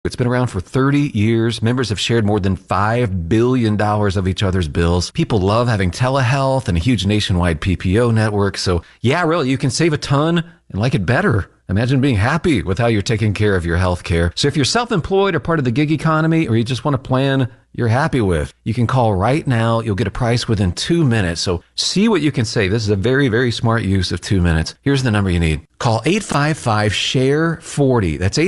It's been around for 30 years. Members have shared more than $5 billion of each other's bills. People love having telehealth and a huge nationwide PPO network. So yeah, really, you can save a ton and like it better. Imagine being happy with how you're taking care of your health care. So if you're self-employed or part of the gig economy, or you just want a plan you're happy with, you can call right now. You'll get a price within 2 minutes. So see what you can save. This is a very, very smart use of 2 minutes. Here's the number you need. Call 855-SHARE-40. That's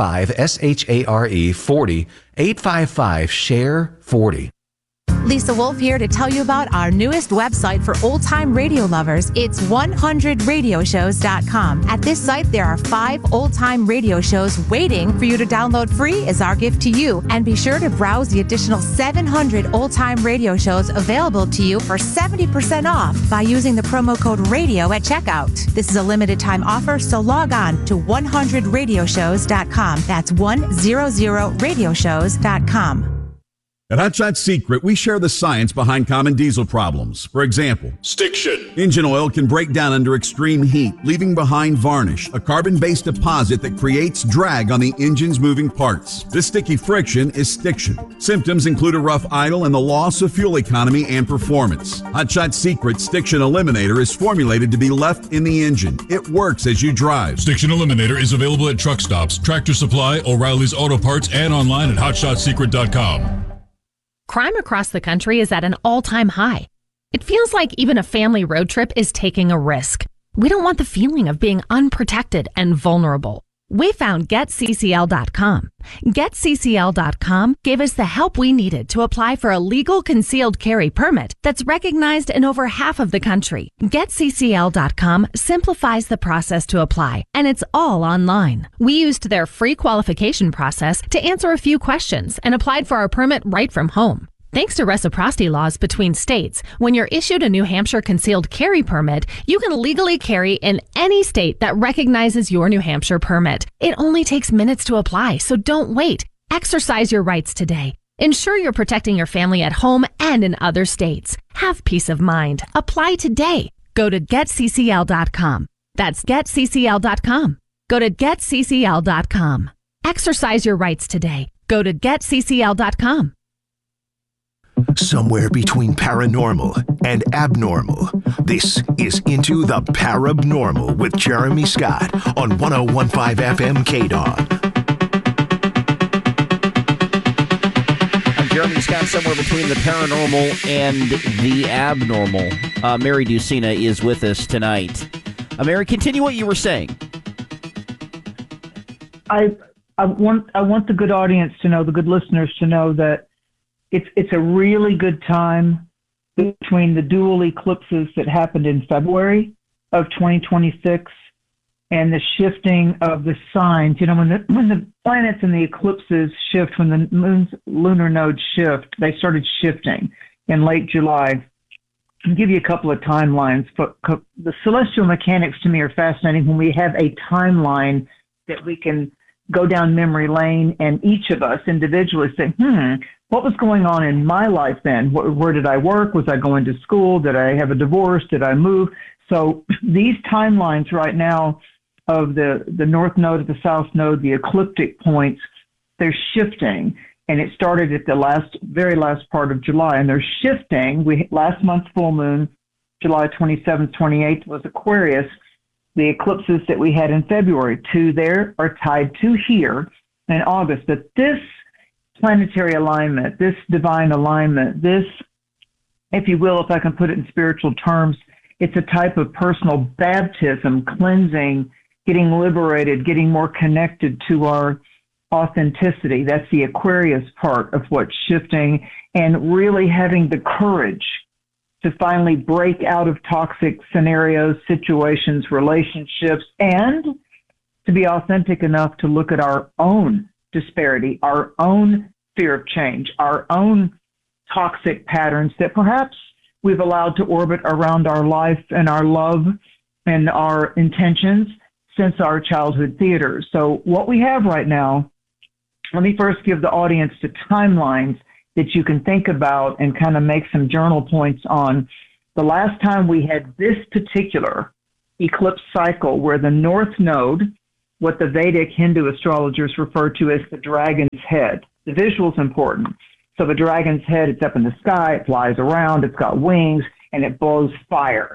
855-SHARE-40. 855-SHARE-40. Lisa Wolf here to tell you about our newest website for old-time radio lovers. It's 100radioshows.com. At this site, there are 5 old-time radio shows waiting for you to download free as our gift to you. And be sure to browse the additional 700 old-time radio shows available to you for 70% off by using the promo code RADIO at checkout. This is a limited-time offer, so log on to 100radioshows.com. That's 100radioshows.com. At Hot Shot Secret, we share the science behind common diesel problems. For example, stiction. Engine oil can break down under extreme heat, leaving behind varnish, a carbon-based deposit that creates drag on the engine's moving parts. This sticky friction is stiction. Symptoms include a rough idle and the loss of fuel economy and performance. Hot Shot Secret Stiction Eliminator is formulated to be left in the engine. It works as you drive. Stiction Eliminator is available at truck stops, Tractor Supply, O'Reilly's Auto Parts, and online at hotshotsecret.com. Crime across the country is at an all-time high. It feels like even a family road trip is taking a risk. We don't want the feeling of being unprotected and vulnerable. We found GetCCL.com. GetCCL.com gave us the help we needed to apply for a legal concealed carry permit that's recognized in over half of the country. GetCCL.com simplifies the process to apply, and it's all online. We used their free qualification process to answer a few questions and applied for our permit right from home. Thanks to reciprocity laws between states, when you're issued a New Hampshire concealed carry permit, you can legally carry in any state that recognizes your New Hampshire permit. It only takes minutes to apply, so don't wait. Exercise your rights today. Ensure you're protecting your family at home and in other states. Have peace of mind. Apply today. Go to GetCCL.com. That's GetCCL.com. Go to GetCCL.com. Exercise your rights today. Go to GetCCL.com. Somewhere between paranormal and abnormal, this is Into the Parabnormal with Jeremy Scott on 101.5 FM KDON. I'm Jeremy Scott, somewhere between the paranormal and the abnormal. Mary Ducina is with us tonight. Mary, continue what you were saying. I want the good audience to know, the good listeners to know that it's a really good time between the dual eclipses that happened in February of 2026 and the shifting of the signs. You know, when the planets and the eclipses shift, when the moon's lunar nodes shift, they started shifting in late July. I'll give you a couple of timelines. The celestial mechanics to me are fascinating when we have a timeline that we can go down memory lane and each of us individually say, what was going on in my life then? Where did I work? Was I going to school? Did I have a divorce? Did I move? So these timelines right now of the north node, the south node, the ecliptic points, they're shifting. And it started at the very last part of July. And they're shifting. Last month's full moon, July 27th, 28th, was Aquarius. The eclipses that we had in February, 2 there are tied to here in August. But this planetary alignment, this divine alignment, this, if you will, if I can put it in spiritual terms, it's a type of personal baptism, cleansing, getting liberated, getting more connected to our authenticity. That's the Aquarius part of what's shifting, and really having the courage to finally break out of toxic scenarios, situations, relationships, and to be authentic enough to look at our own disparity, our own fear of change, our own toxic patterns that perhaps we've allowed to orbit around our life and our love and our intentions since our childhood theater. So what we have right now, let me first give the audience the timelines that you can think about and kind of make some journal points on. The last time we had this particular eclipse cycle where the north node what the Vedic Hindu astrologers refer to as the dragon's head. The visual's important. So the dragon's head, it's up in the sky, it flies around, it's got wings, and it blows fire.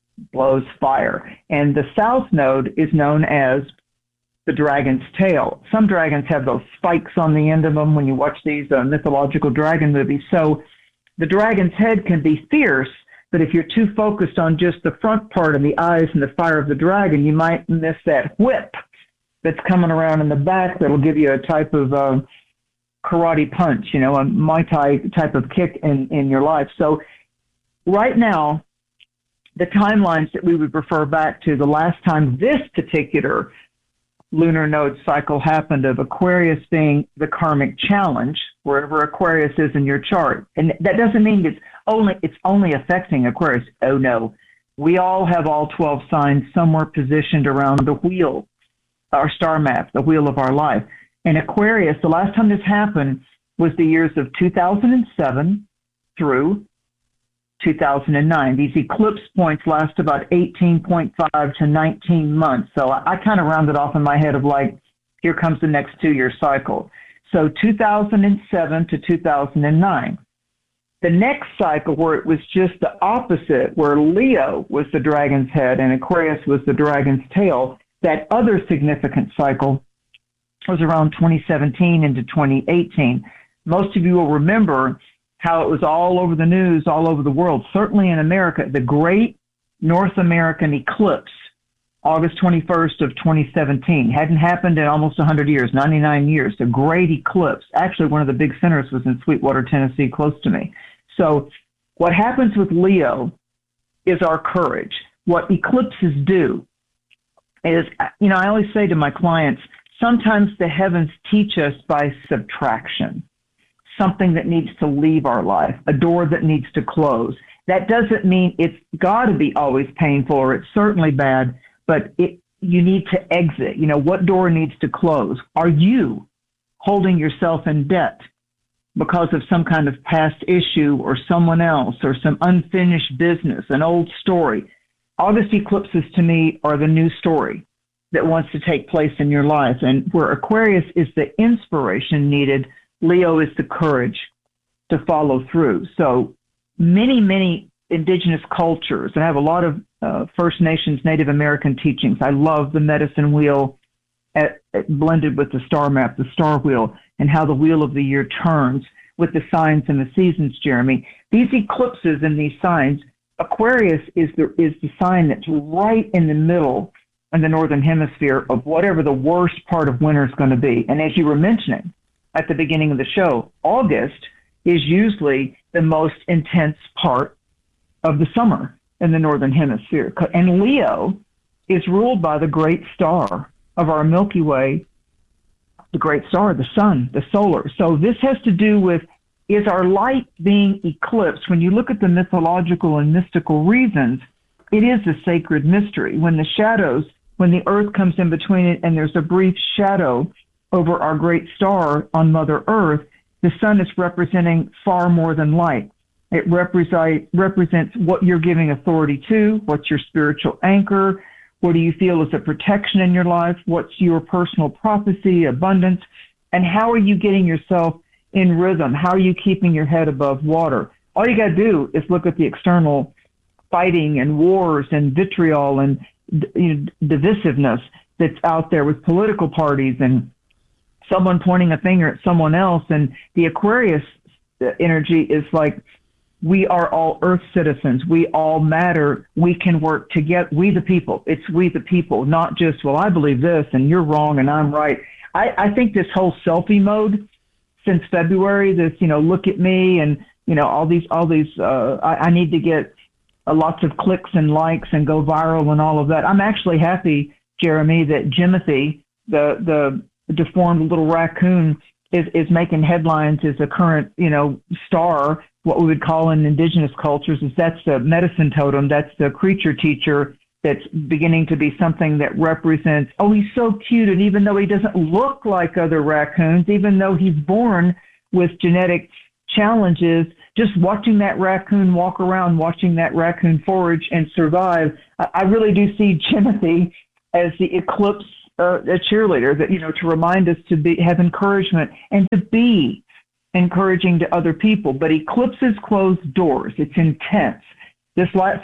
And the south node is known as the dragon's tail. Some dragons have those spikes on the end of them when you watch these mythological dragon movies. So the dragon's head can be fierce, but if you're too focused on just the front part of the eyes and the fire of the dragon, you might miss that whip that's coming around in the back that'll give you a type of karate punch, a Muay Thai type of kick in your life. So right now, the timelines that we would refer back to the last time this particular lunar node cycle happened, of Aquarius being the karmic challenge, wherever Aquarius is in your chart. And that doesn't mean it's only affecting Aquarius. Oh no. We all have all 12 signs somewhere positioned around the wheel, our star map, the wheel of our life. And Aquarius, the last time this happened was the years of 2007 through 2009. These eclipse points last about 18.5 to 19 months. So I kind of rounded off in my head of like, here comes the next 2-year cycle. So 2007 to 2009. The next cycle, where it was just the opposite, where Leo was the dragon's head and Aquarius was the dragon's tail, that other significant cycle was around 2017 into 2018. Most of you will remember how it was all over the news, all over the world, certainly in America, the Great North American Eclipse, August 21st of 2017. Hadn't happened in almost 100 years, 99 years. The Great Eclipse. Actually, one of the big centers was in Sweetwater, Tennessee, close to me. So what happens with Leo is our courage. What eclipses do is, I always say to my clients, sometimes the heavens teach us by subtraction. Something that needs to leave our life, a door that needs to close. That doesn't mean it's got to be always painful or it's certainly bad, but you need to exit. What door needs to close? Are you holding yourself in debt because of some kind of past issue or someone else or some unfinished business, an old story? August eclipses to me are the new story that wants to take place in your life. And where Aquarius is the inspiration needed, Leo is the courage to follow through. So many indigenous cultures, and I have a lot of First Nations, Native American teachings. I love the medicine wheel blended with the star map, the star wheel, and how the wheel of the year turns with the signs and the seasons, Jeremy. These eclipses and these signs, Aquarius is the sign that's right in the middle in the northern hemisphere of whatever the worst part of winter is going to be. And as you were mentioning at the beginning of the show, August is usually the most intense part of the summer in the northern hemisphere. And Leo is ruled by the great star of our Milky Way, the great star, the sun, the solar. So this has to do with, is our light being eclipsed? When you look at the mythological and mystical reasons, it is a sacred mystery. When the shadows, when the earth comes in between it and there's a brief shadow over our great star on Mother Earth, the sun is representing far more than light. It represents what you're giving authority to, what's your spiritual anchor, what do you feel is a protection in your life, what's your personal prophecy, abundance, and how are you getting yourself in rhythm? How are you keeping your head above water? All you got to do is look at the external fighting and wars and vitriol and divisiveness that's out there with political parties and someone pointing a finger at someone else. And the Aquarius energy is like, we are all Earth citizens. We all matter. We can work together. We the people. It's we the people, not just, well, I believe this and you're wrong and I'm right. I think this whole selfie mode since February, this, look at me and, all these, I need to get lots of clicks and likes and go viral and all of that. I'm actually happy, Jeremy, that Jimothy, the deformed little raccoon, is making headlines as a current, star. What we would call in indigenous cultures is that's the medicine totem. That's the creature teacher that's beginning to be something that represents, oh, he's so cute. And even though he doesn't look like other raccoons, even though he's born with genetic challenges, just watching that raccoon walk around, watching that raccoon forage and survive, I really do see Jimothy as the eclipse a cheerleader, that, to remind us to have encouragement and to be encouraging to other people. But eclipses close doors. It's intense. This last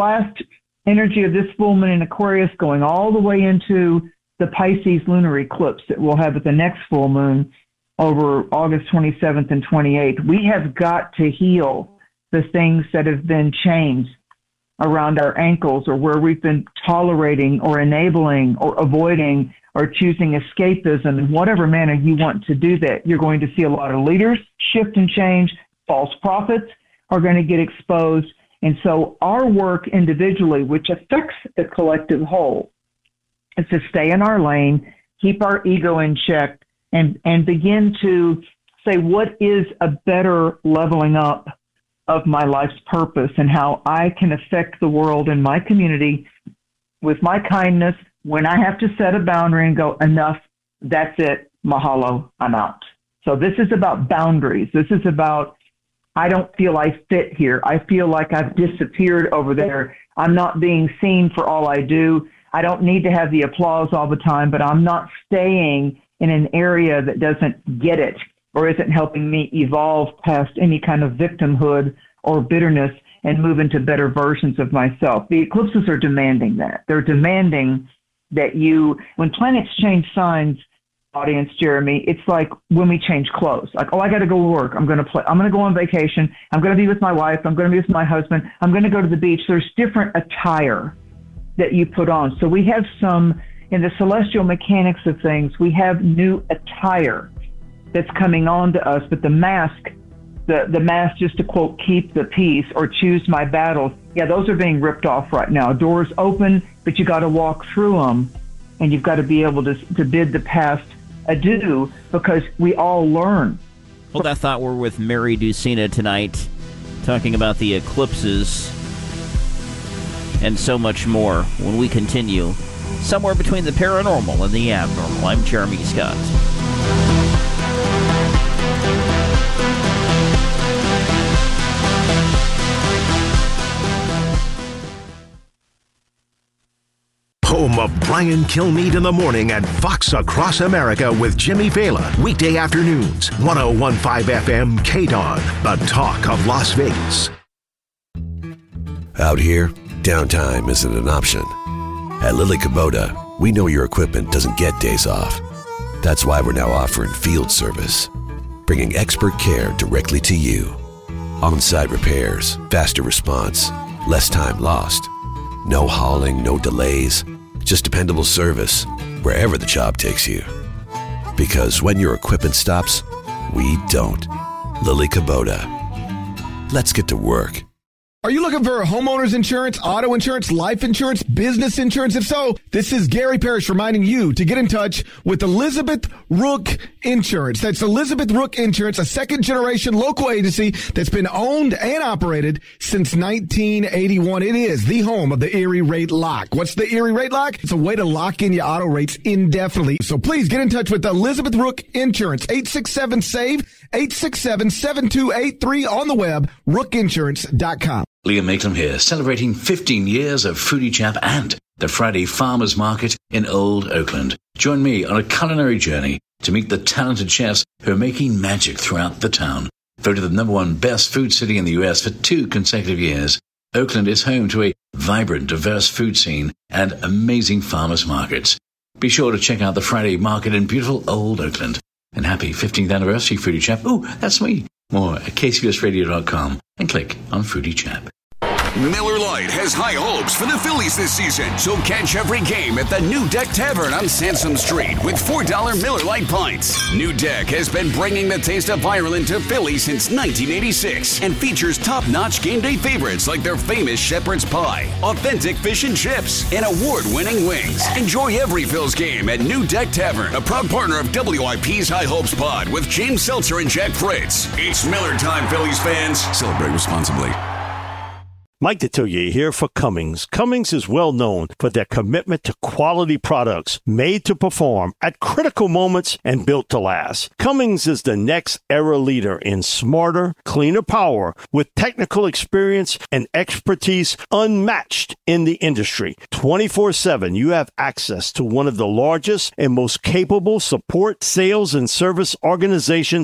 energy of this full moon in Aquarius going all the way into the Pisces lunar eclipse that we'll have at the next full moon over August 27th and 28th. We have got to heal the things that have been chains around our ankles, or where we've been tolerating or enabling or avoiding or choosing escapism. In whatever manner you want to do that, you're going to see a lot of leaders shift and change. False prophets are going to get exposed. And so our work individually, which affects the collective whole, is to stay in our lane, keep our ego in check, and begin to say, what is a better leveling up of my life's purpose, and how I can affect the world and my community with my kindness when I have to set a boundary and go, enough, that's it, mahalo, I'm out. So this is about boundaries. This is about, I don't feel I fit here. I feel like I've disappeared over there. I'm not being seen for all I do. I don't need to have the applause all the time, but I'm not staying in an area that doesn't get it or isn't helping me evolve past any kind of victimhood or bitterness and move into better versions of myself. The eclipses are demanding that. They're demanding that when planets change signs, audience, Jeremy, it's like when we change clothes. Like, I got to go to work. I'm going to go on vacation. I'm going to be with my wife. I'm going to be with my husband. I'm going to go to the beach. There's different attire that you put on. So we have in the celestial mechanics of things, we have new attire that's coming on to us, but the mask just to, quote, keep the peace or choose my battles, those are being ripped off right now. Doors open, but you got to walk through them, and you've got to be able to bid the past adieu, because we all learn. Hold that thought. We're with Mary Ducina tonight, talking about the eclipses and so much more when we continue somewhere between the paranormal and the abnormal. I'm Jeremy Scott. Home of Brian Kilmeade in the morning and Fox Across America with Jimmy Fallon. Weekday afternoons, 101.5 FM KDON, the talk of Las Vegas. Out here, downtime isn't an option. At Lily Kubota, we know your equipment doesn't get days off. That's why we're now offering field service, bringing expert care directly to you. On-site repairs, faster response, less time lost. No hauling, no delays, just dependable service wherever the job takes you. Because when your equipment stops, we don't. Lily Kubota. Let's get to work. Are you looking for homeowners insurance, auto insurance, life insurance, business insurance? If so, this is Gary Parrish reminding you to get in touch with Elizabeth Rook Insurance. That's Elizabeth Rook Insurance, a second-generation local agency that's been owned and operated since 1981. It is the home of the Erie Rate Lock. What's the Erie Rate Lock? It's a way to lock in your auto rates indefinitely. So please get in touch with Elizabeth Rook Insurance, 867-SAVE, 867-7283 on the web, rookinsurance.com. Liam Maitland here, celebrating 15 years of Foodie Chap and the Friday Farmers Market in Old Oakland. Join me on a culinary journey to meet the talented chefs who are making magic throughout the town. Voted the #1 best food city in the U.S. for 2 consecutive years, Oakland is home to a vibrant, diverse food scene and amazing farmers markets. Be sure to check out the Friday Market in beautiful Old Oakland. And happy 15th anniversary, Foodie Chap. Ooh, that's me. More at kcbsradio.com and click on Foodie Chap. Miller Lite has high hopes for the Phillies this season, so catch every game at the New Deck Tavern on Sansom Street with $4 Miller Lite pints. New Deck has been bringing the taste of Ireland to Philly since 1986 and features top-notch game day favorites like their famous shepherd's pie, authentic fish and chips, and award-winning wings. Enjoy every Phil's game at New Deck Tavern, a proud partner of WIP's High Hopes Pod with James Seltzer and Jack Fritz. It's Miller time, Phillies fans. Celebrate responsibly. Mike Detillier here for Cummins. Cummins is well known for their commitment to quality products made to perform at critical moments and built to last. Cummins is the next era leader in smarter, cleaner power with technical experience and expertise unmatched in the industry. 24/7, you have access to one of the largest and most capable support, sales, and service organizations